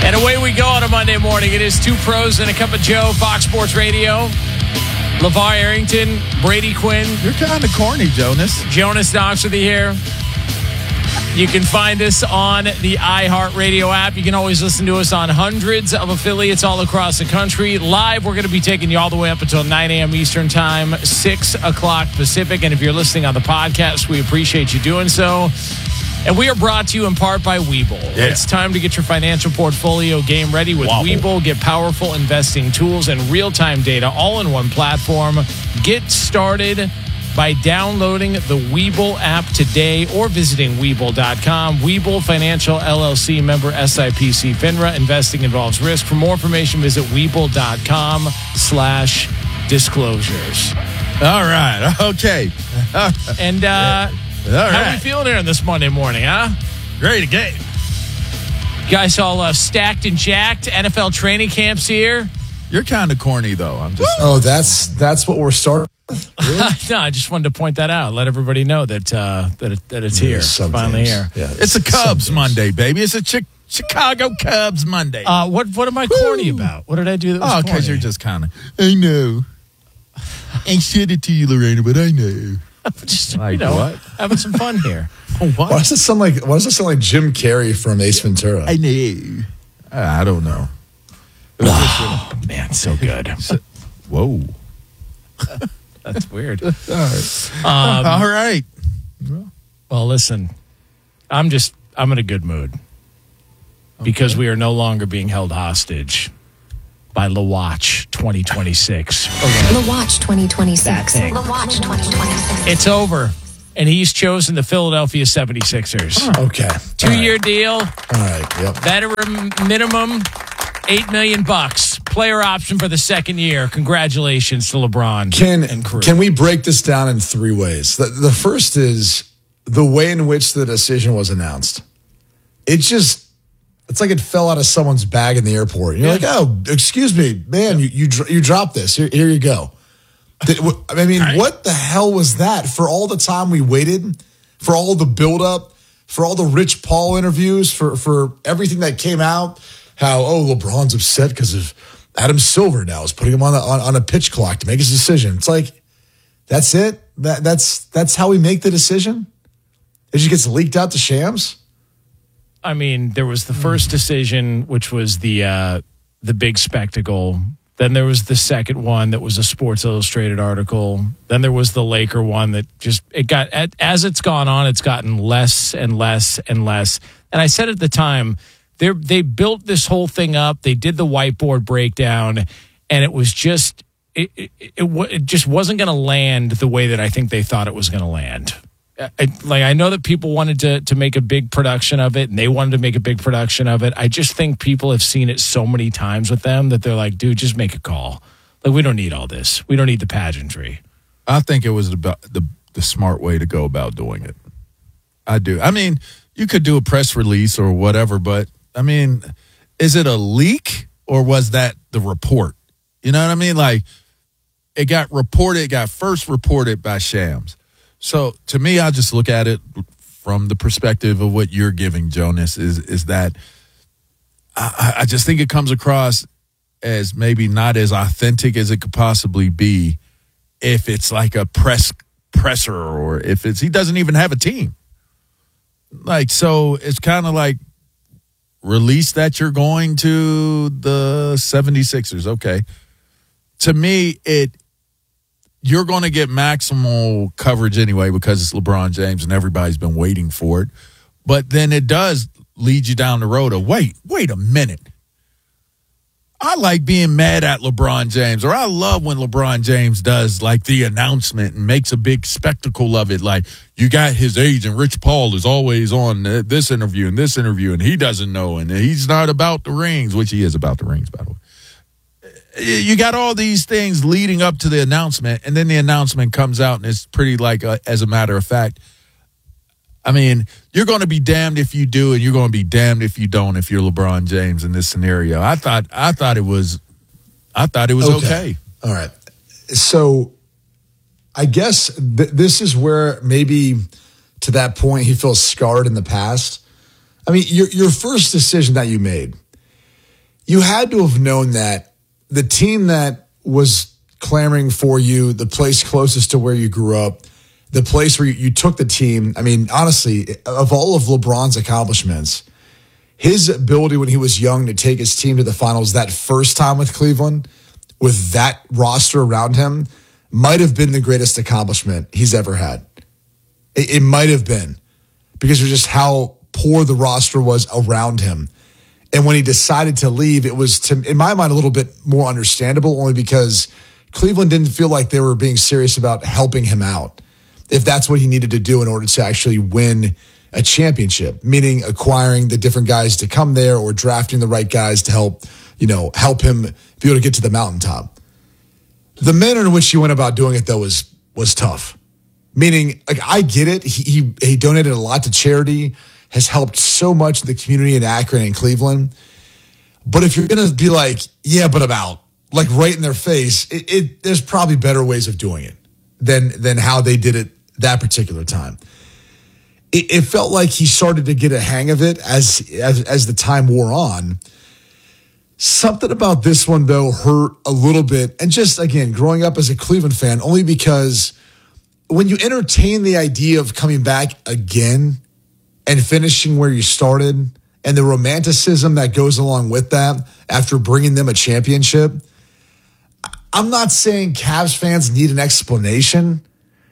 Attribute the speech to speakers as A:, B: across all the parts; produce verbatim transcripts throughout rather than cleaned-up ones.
A: And away we go on a Monday morning. It is Two Pros and a Cup of Joe, Fox Sports Radio. LeVar Arrington, Brady Quinn.
B: You're kind of corny, Jonas.
A: Jonas Doxworthy here. You can find us on the iHeartRadio app. You can always listen to us on hundreds of affiliates all across the country. Live, we're going to be taking you all the way up until nine a.m. Eastern Time, six o'clock Pacific. And if you're listening on the podcast, we appreciate you doing so. And we are brought to you in part by Webull. Yeah. It's time to get your financial portfolio game ready with Wobble. Webull. Get powerful investing tools and real-time data all in one platform. Get started by downloading the Webull app today or visiting Webull dot com. Webull Financial L L C, member S I P C FINRA. Investing involves risk. For more information, visit Webull dot com slash disclosures.
B: All right. Okay.
A: And, uh...
B: All right.
A: How are we feeling here on this Monday morning, huh?
B: Ready to get.
A: You guys all uh, stacked and jacked. N F L training camps here.
B: You're kind of corny, though. I'm just.
C: Oh, that's that's what we're starting.
A: Really? No, I just wanted to point that out. Let everybody know that uh, that it, that it's here. It's finally
C: things.
A: here.
C: Yeah,
B: it's, it's a Cubs Monday, baby. It's a chi- Chicago Cubs Monday.
A: Uh, what what am I corny Woo. about? What did I do that was
B: Oh, because you're just kind of. I know. Ain't shit it to you, Lorena, but I know.
A: Just,
B: like
A: you know,
B: what?
A: Having some fun here.
C: What? Why does it sound like? Why does it sound like Jim Carrey from Ace Ventura?
B: I know. I don't know.
A: Oh man, so good.
B: Whoa,
A: that's weird.
B: All right. Um, All right.
A: Well, listen, I'm just I'm in a good mood because okay. we are no longer being held hostage by La Watch twenty twenty-six.
D: La Watch twenty twenty-six. La Watch twenty twenty-six.
A: It's over, and he's chosen the Philadelphia seventy-sixers.
C: Oh, okay.
A: Two-year
C: right.
A: deal.
C: All right. Yep.
A: Veteran minimum, eight million bucks. Player option for the second year. Congratulations to LeBron
C: can,
A: and crew.
C: Can we break this down in three ways? The, the first is the way in which the decision was announced. It just... It's like it fell out of someone's bag in the airport. You're yeah. like, oh, excuse me, man, yeah. you you, you dropped this. Here, here you go. I mean, right. what the hell was that? For all the time we waited, for all the buildup, for all the Rich Paul interviews, for, for everything that came out, how, oh, LeBron's upset because of Adam Silver now is putting him on, the, on on a pitch clock to make his decision. It's like, that's it? That That's that's how we make the decision? It just gets leaked out to Shams?
A: I mean, there was the first decision, which was the uh, the big spectacle. Then there was the second one that was a Sports Illustrated article. Then there was the Laker one that just, it got, as it's gone on, it's gotten less and less and less. And I said at the time, they they built this whole thing up. They did the whiteboard breakdown, and it was just, it, it, it, it just wasn't going to land the way that I think they thought it was going to land. I, like I know that people wanted to to make a big production of it, and they wanted to make a big production of it. I just think people have seen it so many times with them that they're like, dude, just make a call. Like, we don't need all this. We don't need the pageantry.
B: I think it was the the, the smart way to go about doing it. I do. I mean, you could do a press release or whatever, but I mean, is it a leak or was that the report? You know what I mean? Like, it got reported, it got first reported by Shams. So to me, I just look at it from the perspective of what you're giving, Jonas, is is that I, I just think it comes across as maybe not as authentic as it could possibly be if it's like a press presser or if it's he doesn't even have a team. Like, so it's kind of like release that you're going to the seventy-sixers. Okay. To me, it you're going to get maximal coverage anyway because it's LeBron James and everybody's been waiting for it. But then it does lead you down the road of, wait, wait a minute. I like being mad at LeBron James, or I love when LeBron James does like the announcement and makes a big spectacle of it. Like, you got his agent, Rich Paul, is always on this interview and this interview, and he doesn't know, and he's not about the rings, which he is about the rings, by the way. You got all these things leading up to the announcement, and then the announcement comes out, and it's pretty like, a, as a matter of fact, I mean, you're going to be damned if you do, and you're going to be damned if you don't. If you're LeBron James in this scenario, I thought, I thought it was, I thought it was okay. okay.
C: All right, so I guess th- this is where maybe to that point he feels scarred in the past. I mean, your your first decision that you made, you had to have known that the team that was clamoring for you, the place closest to where you grew up, the place where you, you took the team. I mean, honestly, of all of LeBron's accomplishments, his ability when he was young to take his team to the finals that first time with Cleveland, with that roster around him, might have been the greatest accomplishment he's ever had. It, it might have been because of just how poor the roster was around him. And when he decided to leave, it was, to, in my mind, a little bit more understandable, only because Cleveland didn't feel like they were being serious about helping him out, if that's what he needed to do in order to actually win a championship, meaning acquiring the different guys to come there or drafting the right guys to help, you know, help him be able to get to the mountaintop. The manner in which he went about doing it, though, was was tough. Meaning, like, I get it. He, he he donated a lot to charity, has helped so much in the community in Akron and Cleveland. But if you're going to be like, yeah, but I'm out, like right in their face, it, it there's probably better ways of doing it than than how they did it that particular time. It, it felt like he started to get a hang of it as, as as the time wore on. Something about this one, though, hurt a little bit. And just, again, growing up as a Cleveland fan, only because when you entertain the idea of coming back again and finishing where you started and the romanticism that goes along with that after bringing them a championship, I'm not saying Cavs fans need an explanation,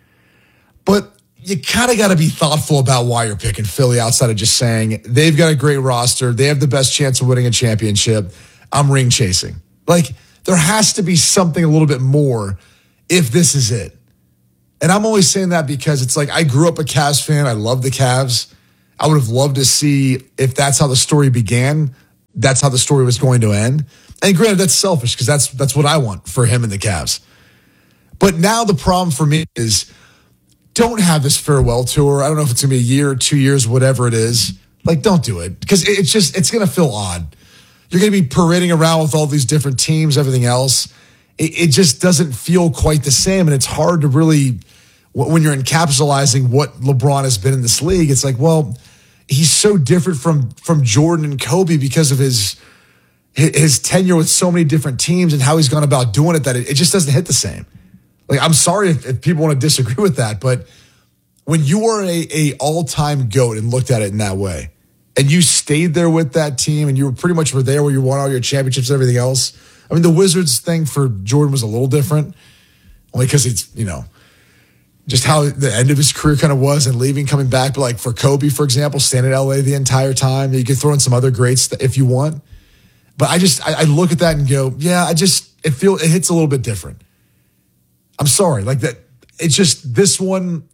C: but you kind of got to be thoughtful about why you're picking Philly outside of just saying they've got a great roster, they have the best chance of winning a championship, I'm ring chasing. Like, there has to be something a little bit more if this is it. And I'm always saying that because it's like, I grew up a Cavs fan. I love the Cavs. I would have loved to see if that's how the story began, that's how the story was going to end. And granted, that's selfish because that's that's what I want for him and the Cavs. But now the problem for me is, don't have this farewell tour. I don't know if it's going to be a year or two years, whatever it is. Like, don't do it because it's just, it's going to feel odd. You're going to be parading around with all these different teams, everything else. It, it just doesn't feel quite the same. And it's hard to really, when you're encapsulating what LeBron has been in this league, it's like, well, he's so different from, from Jordan and Kobe because of his, his tenure with so many different teams and how he's gone about doing it, that it, it just doesn't hit the same. Like, I'm sorry if, if people want to disagree with that, but when you are a, a all-time GOAT and looked at it in that way, and you stayed there with that team, and you were pretty much were there where you won all your championships and everything else. I mean, the Wizards thing for Jordan was a little different, only because it's, you know, just how the end of his career kind of was and leaving, coming back. But like for Kobe, for example, staying in L A the entire time. You could throw in some other greats if you want. But I just, I, I look at that and go, yeah, I just, it feel it hits a little bit different. I'm sorry. Like that, it's just this one,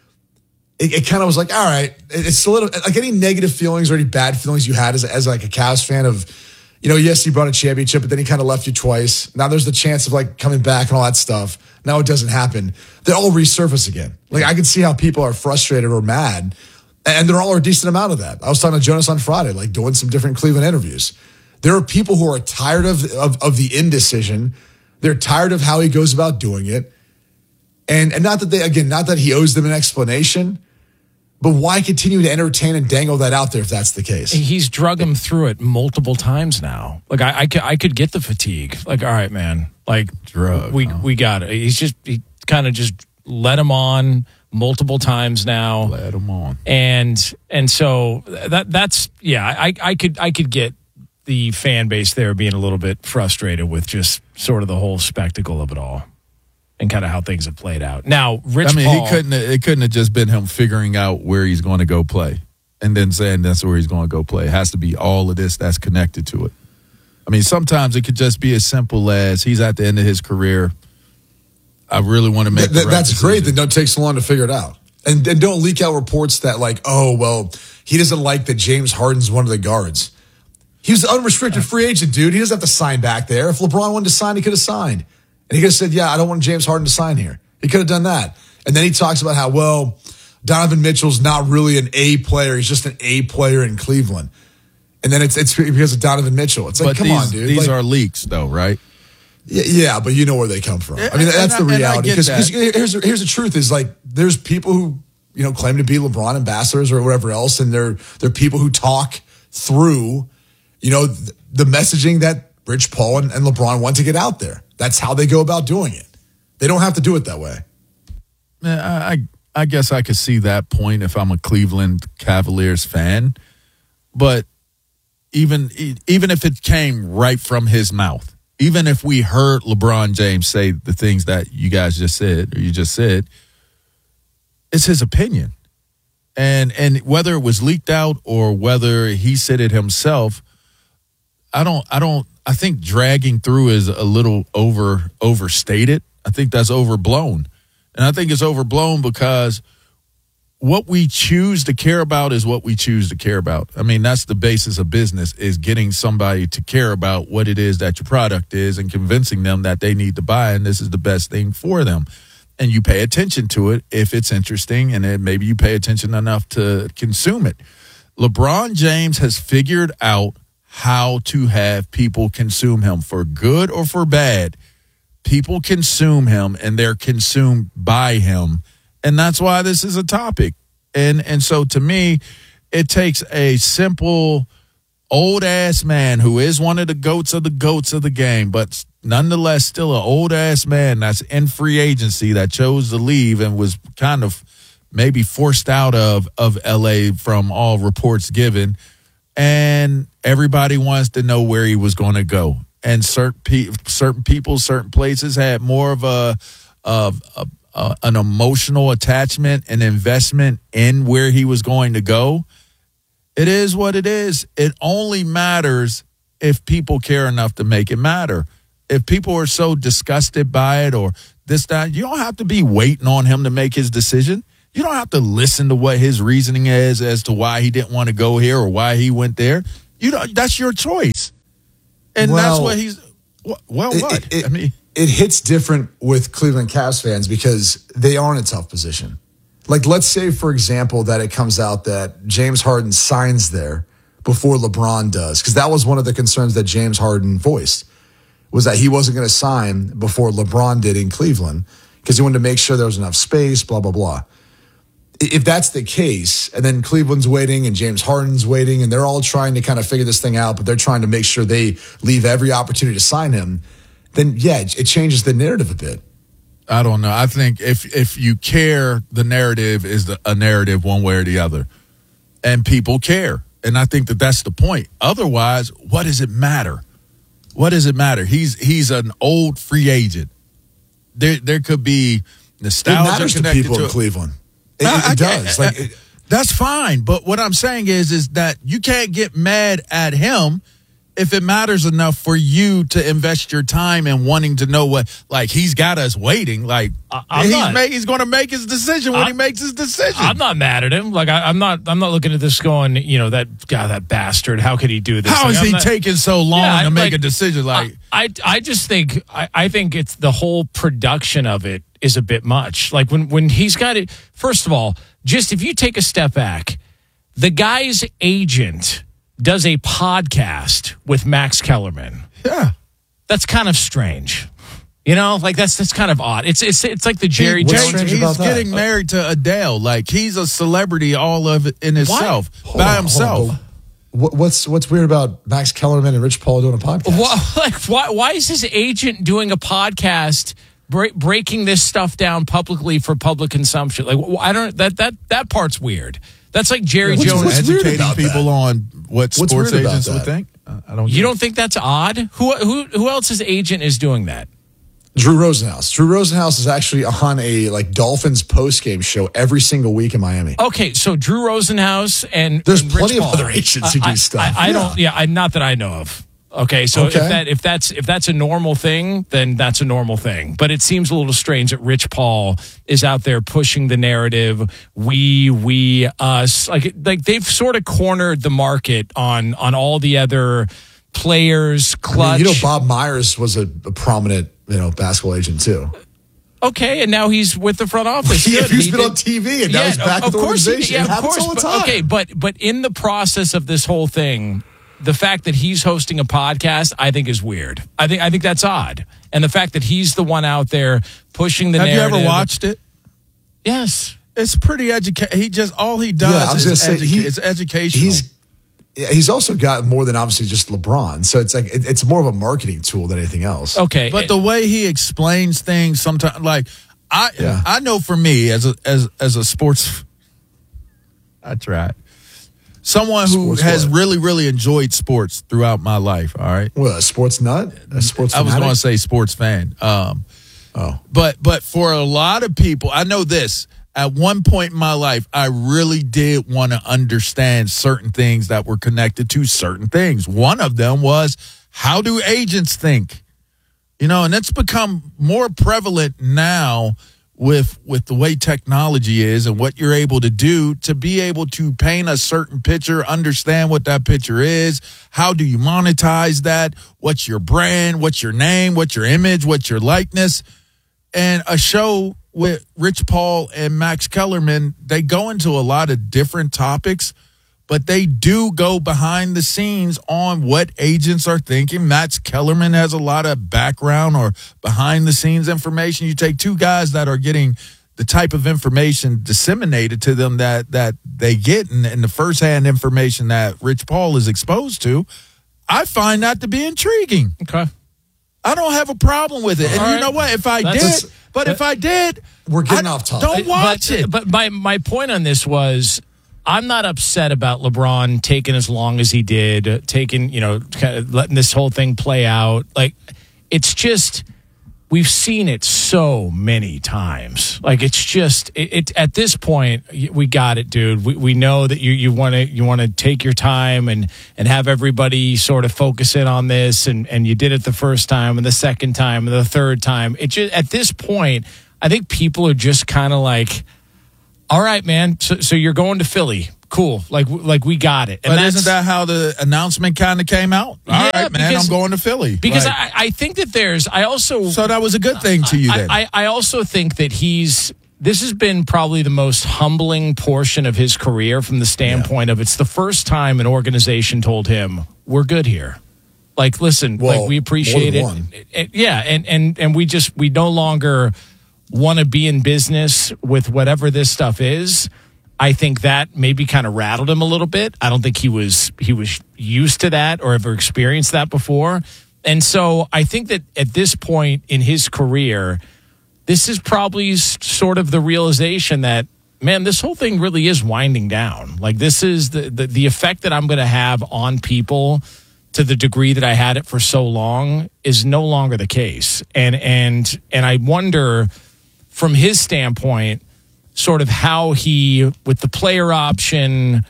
C: it, it kind of was like, all right, it's a little, like any negative feelings or any bad feelings you had as, as like a Cavs fan of, you know, yes, he brought a championship, but then he kind of left you twice. Now there's the chance of like coming back and all that stuff. Now it doesn't happen. They all resurface again. Like I can see how people are frustrated or mad, and there are a decent amount of that. I was talking to Jonas on Friday, like doing some different Cleveland interviews. There are people who are tired of, of, of the indecision. They're tired of how he goes about doing it. And, and not that they, again, not that he owes them an explanation, but why continue to entertain and dangle that out there if that's the case?
A: He's drug him through it multiple times now. Like I, I, could, I could get the fatigue. Like, all right, man. Like,
B: drug.
A: We
B: huh?
A: we got it. He's just he kind of just let him on multiple times now.
B: Let him on.
A: And and so that that's yeah. I I could I could get the fan base there being a little bit frustrated with just sort of the whole spectacle of it all. And kind of how things have played out. Now, Rich
B: I mean,
A: Paul,
B: he couldn't. It couldn't have just been him figuring out where he's going to go play, and then saying that's where he's going to go play. It has to be all of this that's connected to it. I mean, sometimes it could just be as simple as he's at the end of his career. I really want to make.
C: Th-
B: the right
C: that's
B: decision.
C: great. Then don't take so long to figure it out, and, and don't leak out reports that like, oh well, he doesn't like that James Harden's one of the guards. He was an unrestricted free agent, dude. He doesn't have to sign back there. If LeBron wanted to sign, he could have signed. And he could have said, yeah, I don't want James Harden to sign here. He could have done that. And then he talks about how, well, Donovan Mitchell's not really an A player. He's just an A player in Cleveland. And then it's it's because of Donovan Mitchell. It's like,
B: but
C: come
B: these,
C: on, dude.
B: These
C: like,
B: are leaks, though, right?
C: Yeah, yeah, but you know where they come from. I mean, that's
B: and
C: the
B: I,
C: reality.
B: Because
C: here's, here's the truth is like, there's people who, you know, claim to be LeBron ambassadors or whatever else. And they're, they're people who talk through, you know, the messaging that Rich Paul and, and LeBron want to get out there. That's how they go about doing it. They don't have to do it that way.
B: Man, I, I I guess I could see that point if I'm a Cleveland Cavaliers fan, but even even if it came right from his mouth, even if we heard LeBron James say the things that you guys just said or you just said, it's his opinion. And and whether it was leaked out or whether he said it himself, I don't I don't I think dragging through is a little over overstated. I think that's overblown. And I think it's overblown because what we choose to care about is what we choose to care about. I mean, that's the basis of business, is getting somebody to care about what it is that your product is and convincing them that they need to buy and this is the best thing for them. And you pay attention to it if it's interesting, and then maybe you pay attention enough to consume it. LeBron James has figured out how to have people consume him for good or for bad. People consume him and they're consumed by him. And that's why this is a topic. And and so to me, it takes a simple old ass man who is one of the goats of the goats of the game, but nonetheless still an old ass man that's in free agency that chose to leave and was kind of maybe forced out of, of L A from all reports given. And everybody wants to know where he was going to go. And certain pe- certain people, certain places had more of a, of a, a an emotional attachment and investment in where he was going to go. It is what it is. It only matters if people care enough to make it matter. If people are so disgusted by it or this, that, you don't have to be waiting on him to make his decision. You don't have to listen to what his reasoning is as to why he didn't want to go here or why he went there. You know, that's your choice. And well, that's what he's – well,
C: it,
B: what?
C: It, it,
B: I mean –
C: it hits different with Cleveland Cavs fans because they are in a tough position. Like, let's say, for example, that it comes out that James Harden signs there before LeBron does, because that was one of the concerns that James Harden voiced, was that he wasn't going to sign before LeBron did in Cleveland because he wanted to make sure there was enough space, blah, blah, blah. If that's the case, and then Cleveland's waiting and James Harden's waiting, and they're all trying to kind of figure this thing out, but they're trying to make sure they leave every opportunity to sign him, then, yeah, it changes the narrative a bit.
B: I don't know. I think if if you care, the narrative is the, a narrative one way or the other. And people care. And I think that that's the point. Otherwise, what does it matter? What does it matter? He's he's an old free agent. There there could be nostalgia
C: it matters
B: connected
C: to people
B: to
C: in
B: it.
C: Cleveland. It,
B: I,
C: it,
B: I,
C: it does.
B: I, I,
C: like it,
B: that's fine. But what I'm saying is, is that you can't get mad at him if it matters enough for you to invest your time in wanting to know what, like, he's got us waiting. Like,
A: I'm
B: he's,
A: not,
B: make, he's going to make his decision when
A: I,
B: he makes his decision.
A: I'm not mad at him. Like, I, I'm not. I'm not looking at this going, you know, that God, that bastard. How could he do this?
B: How
A: like,
B: is
A: I'm
B: he
A: not,
B: taking so long
A: yeah,
B: to
A: I,
B: make
A: like,
B: a decision? Like,
A: I, I, I just think, I, I think it's the whole production of it is a bit much. Like when, when he's got it. First of all, just if you take a step back, the guy's agent does a podcast with Max Kellerman.
B: yeah,
A: That's kind of strange. You know, like that's that's kind of odd. It's it's it's like the Jerry
C: What's
A: Jones.
C: strange
B: he's
C: about that?
B: getting married to Adele. Like, he's a celebrity all of it in itself
C: Hold
B: by
C: on,
B: himself.
C: hold on. What, what's what's weird about Max Kellerman and Rich Paul doing a podcast?
A: Why, like, why why is his agent doing a podcast bre- breaking this stuff down publicly for public consumption? Like, I don't that that that part's weird. That's like Jerry
C: What's-
A: Jones.
C: what's weird
B: Educating
C: about
B: people
C: that?
B: on what
C: What's
B: sports
C: weird about
B: agents would
C: that?
B: think. Uh, I don't.
A: You
B: get
A: don't think that's odd? Who who who else's agent is doing that?
C: Drew Rosenhaus. Drew Rosenhaus is actually on a like Dolphins post game show every single week in Miami.
A: Okay, so Drew Rosenhaus and
C: There's
A: and Rich
C: plenty of
A: Paul.
C: other agents who do
A: I,
C: stuff.
A: I, I
C: Yeah.
A: don't. Yeah, I, not that I know of. Okay, so
C: Okay.
A: if that if that's if that's a normal thing, then that's a normal thing. But it seems a little strange that Rich Paul is out there pushing the narrative. We, we, us. Like like they've sort of cornered the market on on all the other players.
C: I
A: Clutch.
C: mean, you know, Bob Myers was a, a prominent you know basketball agent too.
A: Okay, and now he's with the front office.
C: Yeah,
A: Good.
C: he's
A: He
C: been
A: did-
C: on T V and now he's back
A: of
C: with the
A: course he did.
C: organization.
A: Yeah,
C: It
A: of
C: happens
A: course.
C: all the
A: but-
C: time.
A: Okay, but but in the process of this whole thing, the fact that he's hosting a podcast, I think, is weird. I think I think that's odd, and the fact that he's the one out there pushing the
B: Have
A: narrative.
B: you ever watched it?
A: Yes.
B: It's pretty educated. He just all he does
C: Yeah, I was
B: is,
C: gonna say,
B: educa-
C: he-
B: it's educational.
C: He's he's also got more than obviously just LeBron. So it's like it, it's more of a marketing tool than anything else.
A: Okay.
B: But the way he explains things sometimes, like I
C: Yeah.
B: I know for me as a as as a sports, I tried. Someone who
C: Sports
B: has
C: what?
B: really, really enjoyed sports throughout my life, all right?
C: Well, a sports nut? A sports
B: I was
C: fanatic?
B: going to say sports fan. Um,
C: Oh.
B: But but for a lot of people, I know this. At one point in my life, I really did want to understand certain things that were connected to certain things. One of them was, how do agents think? You know, and it's become more prevalent now with with the way technology is and what you're able to do to be able to paint a certain picture, understand what that picture is. How do you monetize that? What's your brand? What's your name? What's your image? What's your likeness? And a show with Rich Paul and Max Kellerman, they go into a lot of different topics, but they do go behind the scenes on what agents are thinking. Max Kellerman has a lot of background or behind the scenes information. You take two guys that are getting the type of information disseminated to them that that they get, and, and the firsthand information that Rich Paul is exposed to, I find that to be intriguing.
A: Okay.
B: I don't have a problem with it. And
A: All
B: you
A: right.
B: know what? If I
A: That's-
B: did, but if I did,
C: We're getting
B: I
C: off topic.
B: Don't watch
A: but,
B: it.
A: But my, my point on this was, I'm not upset about LeBron taking as long as he did, taking, you know, kind of letting this whole thing play out. Like, it's just, we've seen it so many times. Like, it's just, it, it at this point, we got it, dude. We we know that you you want to you want to take your time and and have everybody sort of focus in on this, and and you did it the first time and the second time and the third time. It just, at this point, I think people are just kind of like, all right, man. So, so you're going to Philly. Cool. Like, like we got it. And
B: But
A: that's,
B: isn't that how the announcement kind of came out? All
A: Yeah,
B: right, man,
A: because-
B: I'm going to Philly.
A: because
B: Like,
A: I, I think that there's, I also,
B: so that was a good thing to you then.
A: I, I, I also think that he's, this has been probably the most humbling portion of his career from the standpoint of it's the first time an organization told him, we're good here. Like, listen,
C: Well,
A: like we appreciate
C: more
A: it.
C: than one.
A: And- Yeah. And, and, and we just, we no longer want to be in business with whatever this stuff is. I think that maybe kind of rattled him a little bit. I don't think he was he was used to that or ever experienced that before. And so I think that at this point in his career, this is probably s- sort of the realization that, man, this whole thing really is winding down. Like, this is the the, the effect that I'm going to have on people to the degree that I had it for so long is no longer the case. And and and I wonder from his standpoint, sort of how he, with the player option,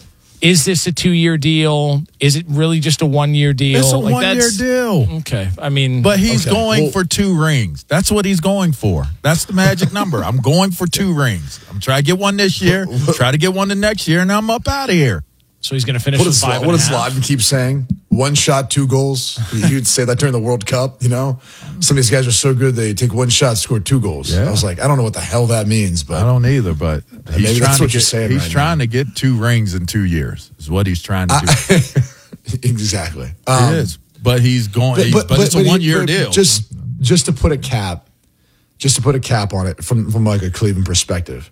A: is this a two-year deal? Is it really just a one-year deal?
B: it's a
A: Like,
B: one-year
A: that's-
B: deal.
A: Okay, I mean,
B: But he's
C: Okay,
B: going
C: well-
B: for two rings. That's what he's going for. That's the magic number. I'm going for two rings. I'm trying to get one this year, try to get one the next year, and I'm up out of here.
A: so he's going to finish
C: What
A: with
C: does,
A: five
C: what
A: and a
C: does
A: half.
C: Zlatan keep saying? One shot, two goals. You'd say that during the World Cup, you know? Some of these guys are so good, they take one shot, score two goals.
B: Yeah.
C: I was like, I don't know what the hell that means, but
B: I don't either, but he's
C: maybe
B: trying
C: that's
B: to
C: what you're
B: get,
C: saying
B: he's
C: right
B: trying to get two rings in two years is what he's trying to do.
C: exactly.
B: It
C: Um,
B: is. But he's going, but, but, it's a
C: but-
B: one year
C: but
B: deal.
C: Just just to put a cap, just to put a cap on it from, from like a Cleveland perspective.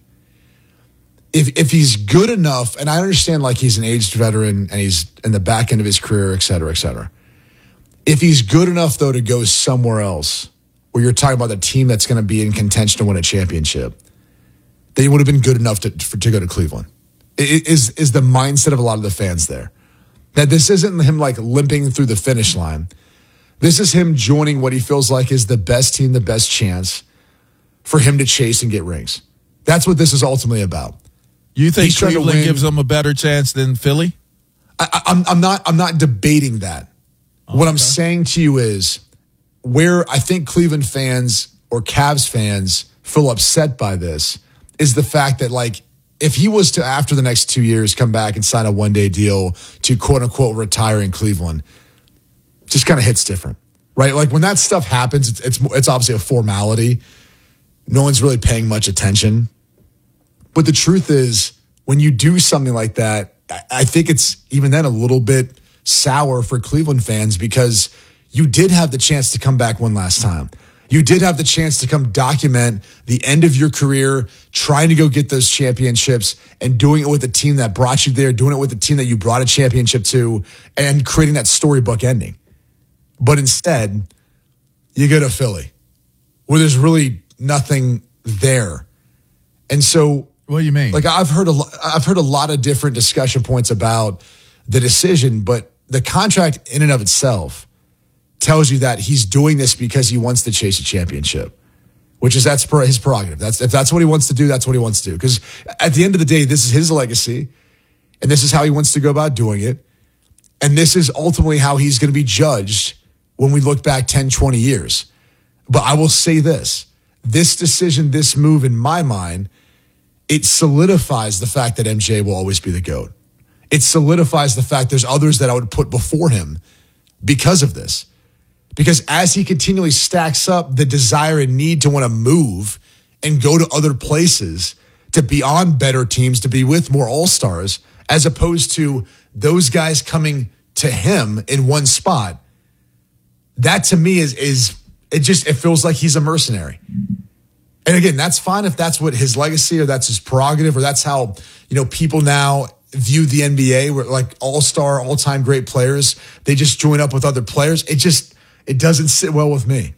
C: If if he's good enough, and I understand like he's an aged veteran and he's in the back end of his career, et cetera, et cetera. If he's good enough though to go somewhere else, where you're talking about the team that's going to be in contention to win a championship, then he would have been good enough to for, to go to Cleveland. I- i- Is is the mindset of a lot of the fans there? That this isn't him like limping through the finish line. This is him joining what he feels like is the best team, the best chance for him to chase and get rings. That's what this is ultimately about.
B: you think
C: he's trying to
B: Cleveland
C: win-
B: gives them a better chance than Philly?
C: I, I, I'm, I'm not. I'm not debating that. What I'm saying to you is, where I think Cleveland fans or Cavs fans feel upset by this is the fact that, like, if he was to, after the next two years, come back and sign a one day deal to quote unquote retire in Cleveland, just kind of hits different, right? Like when that stuff happens, it's, it's it's obviously a formality. No one's really paying much attention. But the truth is, when you do something like that, I- I think it's even then a little bit sour for Cleveland fans because you did have the chance to come back one last time. You did have the chance to come document the end of your career, trying to go get those championships and doing it with a team that brought you there, doing it with a team that you brought a championship to, and creating that storybook ending. But instead, you go to Philly, where there's really nothing there. And so,
B: what do you mean?
C: Like I've heard a, I've heard a lot of different discussion points about the decision, but the contract in and of itself tells you that he's doing this because he wants to chase a championship, which is that's his prerogative. That's if that's what he wants to do, that's what he wants to do. Because at the end of the day, this is his legacy, and this is how he wants to go about doing it, and this is ultimately how he's going to be judged when we look back ten, twenty years. But I will say this: this decision, this move, in my mind, it solidifies the fact that M J will always be the GOAT. It solidifies the fact there's others that I would put before him because of this. Because as he continually stacks up the desire and need to want to move and go to other places, to be on better teams, to be with more all-stars, as opposed to those guys coming to him in one spot, that to me is, is it just, it feels like he's a mercenary. And again, that's fine if that's what his legacy or that's his prerogative or that's how, you know, people now view the N B A, where like all-star, all-time great players, they just join up with other players. It just, it doesn't sit well with me.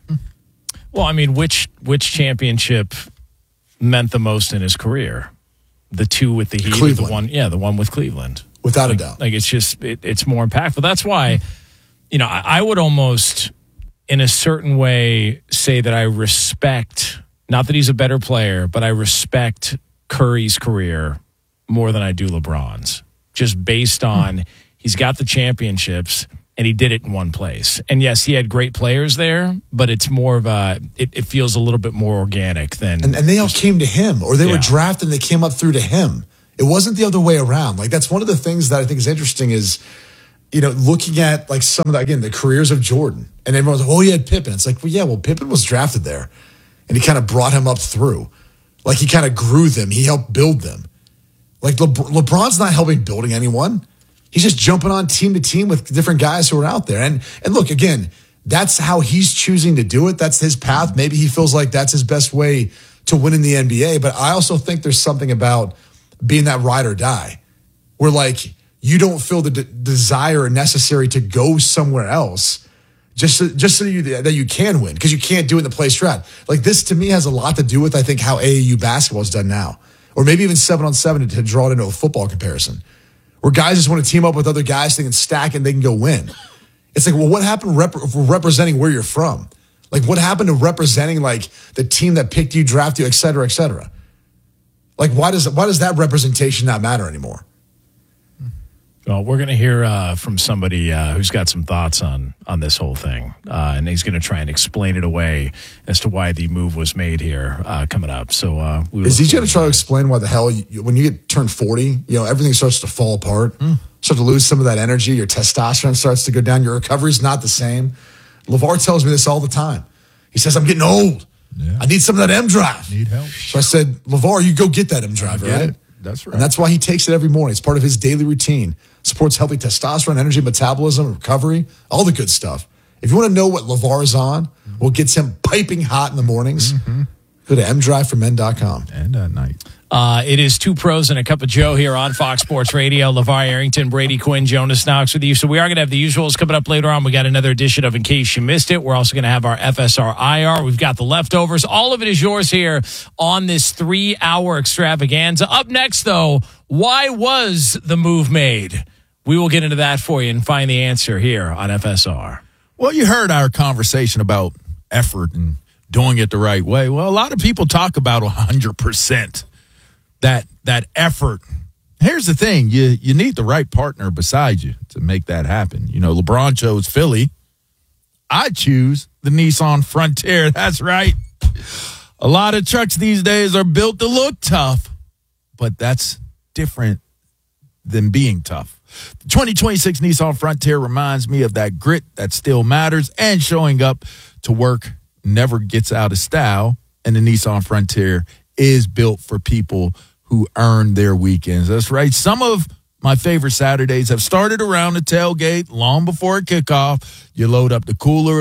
A: Well, I mean, which which championship meant the most in his career? The two with the Heat, or the one, yeah, the one with Cleveland,
C: without
A: like,
C: a doubt.
A: Like it's just it, it's more impactful. That's why, you know, I, I would almost, in a certain way, say that I respect, not that he's a better player, but I respect Curry's career more than I do LeBron's, just based on he's got the championships. And he did it in one place. And yes, he had great players there, but it's more of a, it, it feels a little bit more organic than.
C: And, and they all
A: just,
C: came to him, or they
A: yeah.
C: were drafted and they came up through to him. It wasn't the other way around. Like, that's one of the things that I think is interesting is, you know, looking at like some of the, again, the careers of Jordan. And everyone's like, oh, he had Pippen. It's like, well, yeah, well, Pippen was drafted there. And he kind of brought him up through. Like, he kind of grew them. He helped build them. Like, Le- LeBron's not helping building anyone. He's just jumping on team to team with different guys who are out there. And and look, again, that's how he's choosing to do it. That's his path. Maybe he feels like that's his best way to win in the N B A. But I also think there's something about being that ride or die where, like, you don't feel the de- desire necessary to go somewhere else just so, just so you, that you can win, because you can't do it in the place you're at. Like, this, to me, has a lot to do with, I think, how A A U basketball is done now. Or maybe even seven on seven to, to draw it into a football comparison, where guys just want to team up with other guys, they can stack and they can go win. It's like, well, what happened rep- representing where you're from? Like, what happened to representing, like, the team that picked you, drafted you, et cetera, et cetera? Like, why does why does that representation not matter anymore?
A: Well, we're going to hear uh, from somebody uh, who's got some thoughts on on this whole thing, uh, and he's going to try and explain it away as to why the move was made here uh, coming up. So, uh, we
C: is he going to try to explain why the hell you, when you get turned forty, you know, everything starts to fall apart, mm. start to lose some of that energy, your testosterone starts to go down, your recovery's not the same. LeVar tells me this all the time. He says, "I'm getting old. Yeah. I need some of that M drive.
B: Need help."
C: So I said, "LeVar, you go get that M drive, right?"
B: It. That's right.
C: And that's why he takes it every morning. It's part of his daily routine. Supports healthy testosterone, energy, metabolism, recovery, all the good stuff. If you want to know what LeVar is on, what gets him piping hot in the mornings, mm-hmm. go to m drive for men dot com.
B: And at night.
A: Uh, it is Two Pros and a Cup of Joe here on Fox Sports Radio. LeVar Arrington, Brady Quinn, Jonas Knox with you. So we are going to have the usuals coming up later on. We got another edition of In Case You Missed It. We're also going to have our F S R I R. We've got the leftovers. All of it is yours here on this three-hour extravaganza. Up next, though, why was the move made? We will get into that for you and find the answer here on F S R.
B: Well, you heard our conversation about effort and doing it the right way. Well, a lot of people talk about one hundred percent. That that effort. Here's the thing. You you need the right partner beside you to make that happen. You know, LeBron chose Philly. I choose the Nissan Frontier. That's right. A lot of trucks these days are built to look tough, but that's different than being tough. The twenty twenty-six Nissan Frontier reminds me of that grit that still matters, and showing up to work never gets out of style. And the Nissan Frontier is built for people who earn their weekends. That's right. Some of my favorite Saturdays have started around the tailgate long before kickoff. You load up the cooler,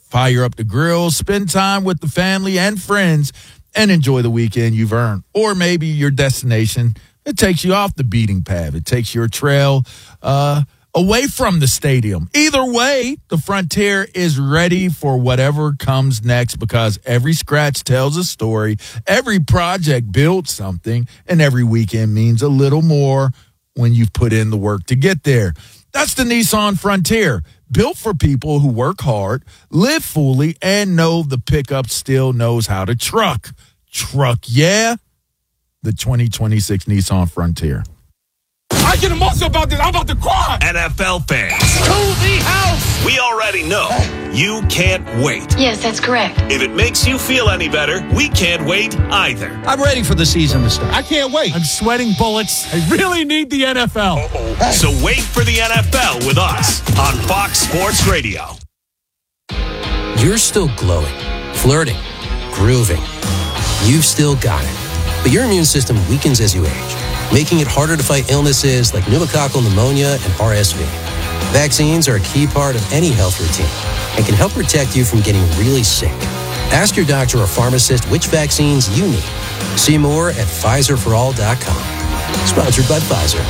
B: Fire up the grill, spend time with the family and friends, and enjoy the weekend you've earned. Or maybe your destination, it takes you off the beating path. It takes your trail uh, away from the stadium. Either way, the Frontier is ready for whatever comes next because every scratch tells a story, every project builds something, and every weekend means a little more when you've put in the work to get there. That's the Nissan Frontier, built for people who work hard, live fully, and know the pickup still knows how to truck. Truck, yeah. The twenty twenty-six Nissan Frontier.
E: I get emotional about this. I'm about to cry.
F: N F L fans,
E: To the house.
F: we already know you can't wait.
D: Yes, that's correct.
F: If it makes you feel any better, we can't wait either.
G: I'm ready for the season to start.
E: I can't wait.
A: I'm sweating bullets. I really need the N F L.
F: So wait for the N F L with us on Fox Sports Radio.
G: You're still glowing, flirting, grooving. You've still got it. But your immune system weakens as you age, making it harder to fight illnesses like pneumococcal pneumonia and R S V. Vaccines are a key part of any health routine and can help protect you from getting really sick. Ask your doctor or pharmacist which vaccines you need. See more at Pfizer for all dot com. Sponsored by Pfizer.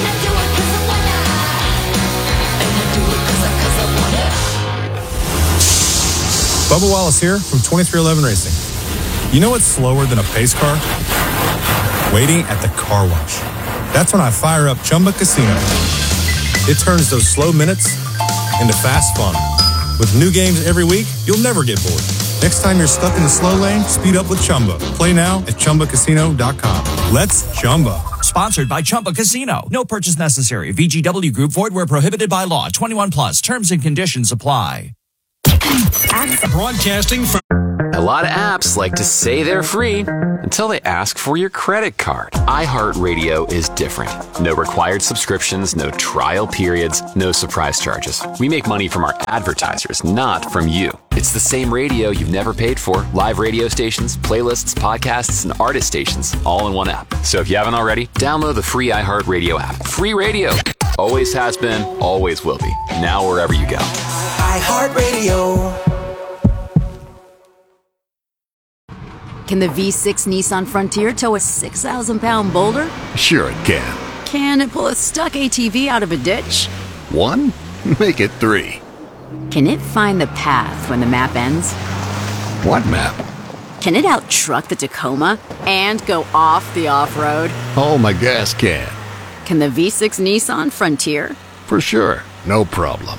H: Bubba Wallace here from twenty-three eleven Racing. You know what's slower than a pace car? Waiting at the car wash. That's when I fire up Chumba Casino. It turns those slow minutes into fast fun. With new games every week, you'll never get bored. Next time you're stuck in the slow lane, speed up with Chumba. Play now at Chumba Casino dot com. Let's Chumba.
I: Sponsored by Chumba Casino. No purchase necessary. V G W Group. Void where prohibited by law. twenty-one plus. Terms and conditions apply.
E: Broadcasting from.
J: A lot of apps like to say they're free until they ask for your credit card. iHeartRadio is different. No required subscriptions, no trial periods, no surprise charges. We make money from our advertisers, not from you. It's the same radio you've never paid for. Live radio stations, playlists, podcasts, and artist stations, all in one app. So if you haven't already, download the free iHeartRadio app. Free radio. Always has been, always will be. Now wherever you go.
K: iHeartRadio.
L: Can the V six Nissan Frontier tow a six thousand pound boulder?
M: Sure it can.
L: Can it pull a stuck A T V out of a ditch?
M: One? Make it three.
L: Can it find the path when the map ends?
M: What map?
L: Can it out-truck the Tacoma and go off the off-road?
M: Oh, my gas can.
L: Can the V six Nissan Frontier?
M: For sure. No problem.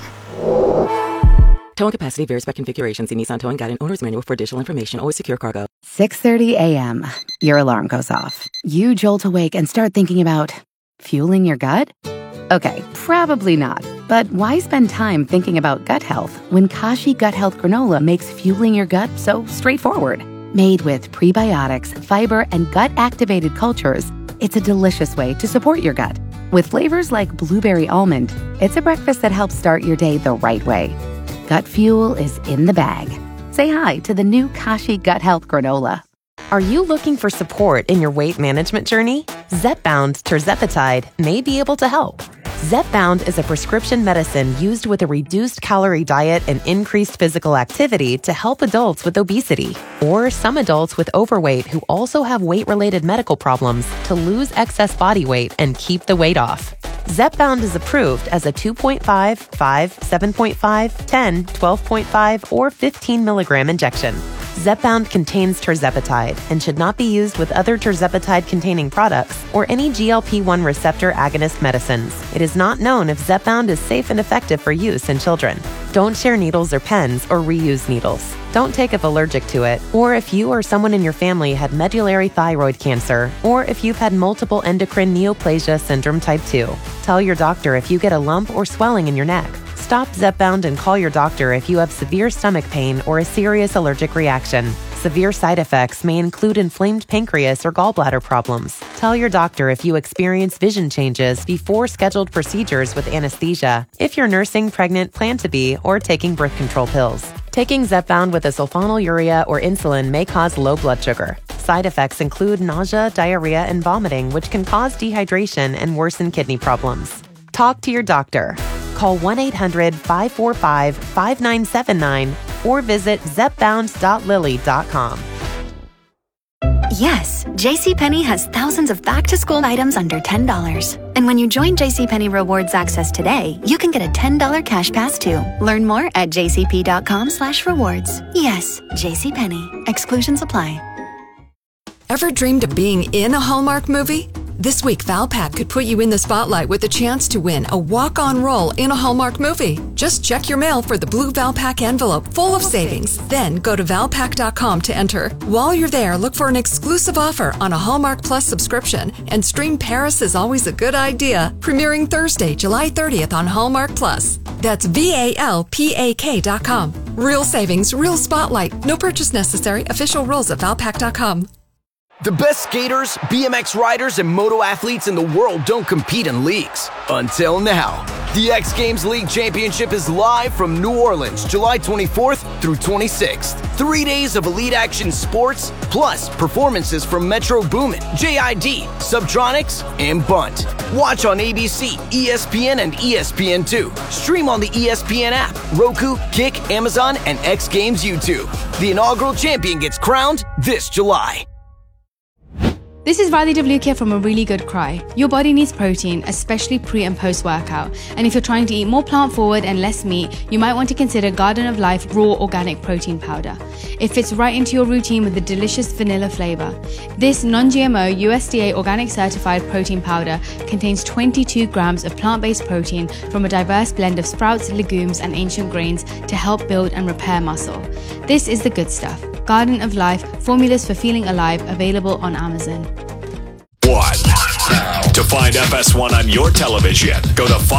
N: Towing capacity varies by configuration. See Nissan Towing Guide and Owner's Manual for additional information. Always secure cargo.
O: six thirty a.m. Your alarm goes off. You jolt awake and start thinking about fueling your gut? Okay, probably not. But why spend time thinking about gut health when Kashi Gut Health Granola makes fueling your gut so straightforward? Made with prebiotics, fiber, and gut-activated cultures, it's a delicious way to support your gut. With flavors like blueberry almond, it's a breakfast that helps start your day the right way. Gut fuel is in the bag. Say hi to the new Kashi Gut Health Granola.
P: Are you looking for support in your weight management journey? Zepbound Tirzepatide may be able to help. Zepbound is a prescription medicine used with a reduced calorie diet and increased physical activity to help adults with obesity or some adults with overweight who also have weight-related medical problems to lose excess body weight and keep the weight off. Zepbound is approved as a two point five, five, seven point five, ten, twelve point five, or fifteen milligram injection. Zepbound contains tirzepatide and should not be used with other tirzepatide-containing products or any G L P one receptor agonist medicines. It is not known if Zepbound is safe and effective for use in children. Don't share needles or pens or reuse needles. Don't take if allergic to it, or if you or someone in your family had medullary thyroid cancer, or if you've had multiple endocrine neoplasia syndrome type two. Tell your doctor if you get a lump or swelling in your neck. Stop Zepbound and call your doctor if you have severe stomach pain or a serious allergic reaction. Severe side effects may include inflamed pancreas or gallbladder problems. Tell your doctor if you experience vision changes before scheduled procedures with anesthesia, if you're nursing, pregnant, plan to be, or taking birth control pills. Taking Zepbound with a sulfonylurea or insulin may cause low blood sugar. Side effects include nausea, diarrhea, and vomiting, which can cause dehydration and worsen kidney problems. Talk to your doctor. Call one eight hundred, five four five, five nine seven nine or visit zepbound dot lily dot com.
D: Yes, JCPenney has thousands of back-to-school items under ten dollars. And when you join JCPenney Rewards Access today, you can get a ten dollars cash pass too. Learn more at jcp.com slash rewards. Yes, JCPenney. Exclusions apply.
Q: Ever dreamed of being in a Hallmark movie? This week, Valpak could put you in the spotlight with a chance to win a walk-on role in a Hallmark movie. Just check your mail for the blue Valpak envelope full of savings. Then go to valpak dot com to enter. While you're there, look for an exclusive offer on a Hallmark Plus subscription and stream Paris is Always a Good Idea, premiering Thursday, July thirtieth on Hallmark Plus. That's V A L P A K dot com. Real savings, real spotlight. No purchase necessary. Official rules at valpak dot com.
R: The best skaters, B M X riders, and moto athletes in the world don't compete in leagues. Until now. The X Games League Championship is live from New Orleans, July twenty-fourth through twenty-sixth. Three days of elite action sports, plus performances from Metro Boomin, J I D, Subtronics, and Bunt. Watch on A B C, E S P N, and E S P N two. Stream on the E S P N app, Roku, Kick, Amazon, and X Games YouTube. The inaugural champion gets crowned this July.
S: This is Radhi Devlukia from A Really Good Cry. Your body needs protein, especially pre and post workout. And if you're trying to eat more plant forward and less meat, you might want to consider Garden of Life Raw Organic Protein Powder. It fits right into your routine with the delicious vanilla flavor. This non-G M O U S D A organic certified protein powder contains twenty-two grams of plant-based protein from a diverse blend of sprouts, legumes, and ancient grains to help build and repair muscle. This is the good stuff. Garden of Life, formulas for feeling alive, available on Amazon.
F: One. To find F S one on your television, go to Fox